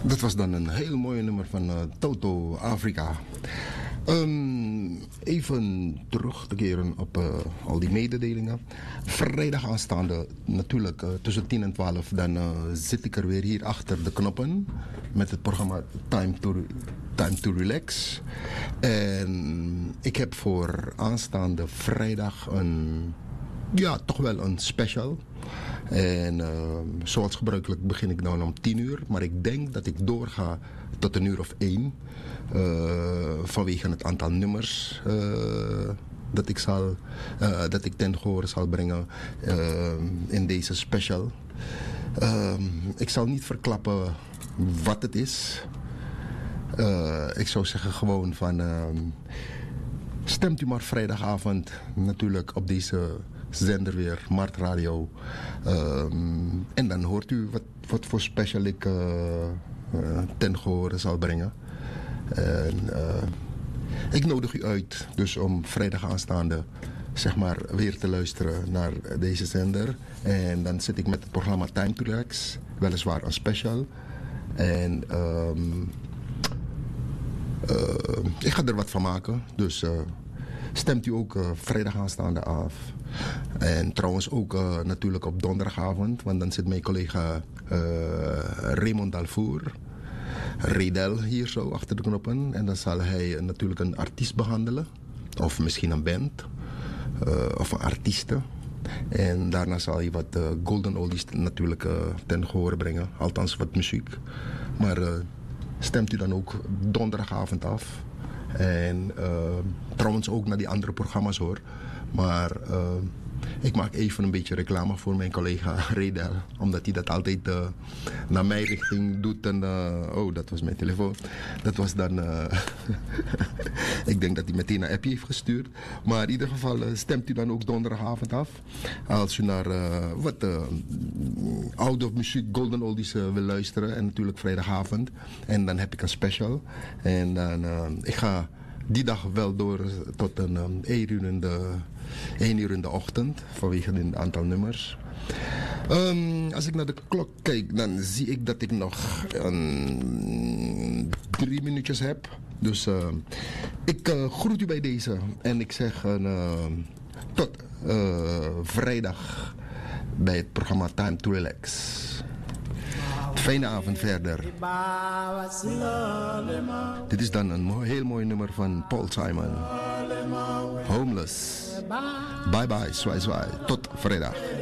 Dat was dan een heel mooi nummer van Toto Afrika. Even terug te keren op al die mededelingen. Vrijdag aanstaande, natuurlijk tussen 10 en 12, dan zit ik er weer hier achter de knoppen met het programma Time to Relax. En ik heb voor aanstaande vrijdag toch wel een special. En zoals gebruikelijk begin ik dan om 10 uur. Maar ik denk dat ik doorga tot 1 uur of 1. Vanwege het aantal nummers dat ik ten gehore zal brengen in deze special. Ik zal niet verklappen wat het is. Ik zou zeggen gewoon van... stemt u maar vrijdagavond natuurlijk op deze zender weer, Mart Radio. En dan hoort u wat voor special ik ten gehore zal brengen. En, ik nodig u uit dus om vrijdag aanstaande zeg maar weer te luisteren naar deze zender. En dan zit ik met het programma Time to Relax, weliswaar een special. En ik ga er wat van maken, dus stemt u ook vrijdag aanstaande af. En trouwens ook natuurlijk op donderdagavond, want dan zit mijn collega Raymond Dalvoer, Redel hier zo achter de knoppen. En dan zal hij natuurlijk een artiest behandelen, of misschien een band, of een artieste. En daarna zal hij wat golden oldies natuurlijk ten gehore brengen, althans wat muziek. Maar stemt u dan ook donderdagavond af. En trouwens ook naar die andere programma's hoor. Maar ik maak even een beetje reclame voor mijn collega Redel. Omdat hij dat altijd naar mijn richting doet. En, dat was mijn telefoon. Dat was dan... ik denk dat hij meteen een appje heeft gestuurd. Maar in ieder geval stemt u dan ook donderdagavond af. Als u naar wat oude muziek, golden oldies wil luisteren. En natuurlijk vrijdagavond. En dan heb ik een special. En dan ik ga die dag wel door tot 1 uur in de ochtend. Vanwege het aantal nummers. Als ik naar de klok kijk, dan zie ik dat ik nog 3 minuutjes heb. Dus ik groet u bij deze. En ik zeg tot vrijdag bij het programma Time to Relax. Fijne avond verder. Dit is dan een heel mooi nummer van Paul Simon. Homeless. Bye bye, zwaai zwaai. Tot vrijdag.